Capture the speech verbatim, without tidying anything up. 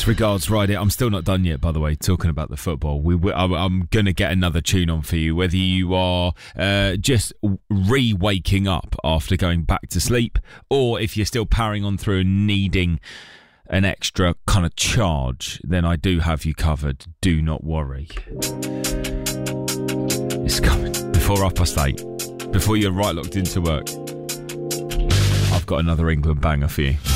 Yes, regards, Ride It. I'm still not done yet, by the way, talking about the football. We, we, I'm, I'm going to get another tune on for you, whether you are uh, just re-waking up after going back to sleep, or if you're still powering on through and needing an extra kind of charge, then I do have you covered. Do not worry. It's coming before half past eight, before you're right locked into work. I've got another England banger for you.